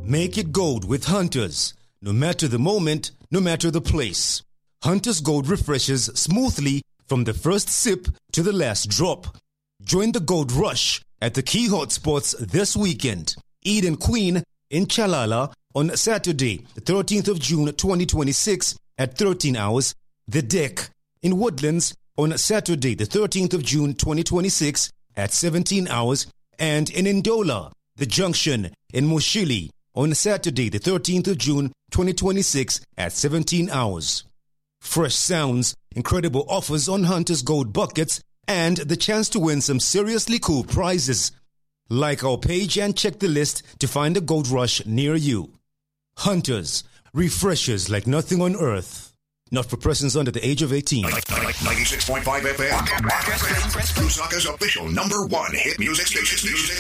Make it gold with Hunters. No matter the moment, no matter the place. Hunters Gold refreshes smoothly from the first sip to the last drop. Join the Gold Rush at the key hotspots this weekend. Eden Queen in Chalala on Saturday, the 13th of June 2026 at 13 hours. The Deck in Woodlands on Saturday, the 13th of June 2026 at 17 hours. And in Ndola, The Junction in Moshili on Saturday, the 13th of June 2026 at 17 hours. Fresh sounds, incredible offers on Hunters Gold buckets, and the chance to win some seriously cool prizes. Like our page and check the list to find a Gold Rush near you. Hunters, refreshers like nothing on earth. Not for persons under the age of 18. 96.5 FM. Lusaka's official #1 hit music station.